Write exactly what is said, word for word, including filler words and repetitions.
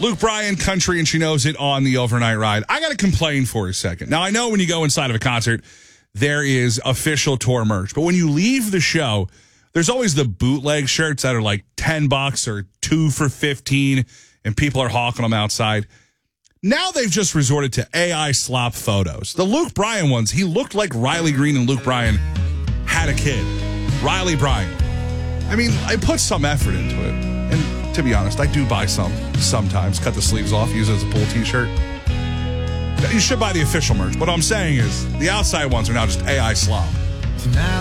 Luke Bryan, country, and she knows it on the overnight ride. I got to complain for a second. Now, I know when you go inside of a concert, there is official tour merch. But when you leave the show, there's always the bootleg shirts that are like ten bucks or two for fifteen, and people are hawking them outside. Now they've just resorted to A I slop photos. The Luke Bryan ones, he looked like Riley Green and Luke Bryan had a kid. Riley Bryan. I mean, I put some effort into it. And to be honest, I do buy some sometimes. Cut the sleeves off, use it as a pool t-shirt. You should buy the official merch. What I'm saying is the outside ones are now just A I slop.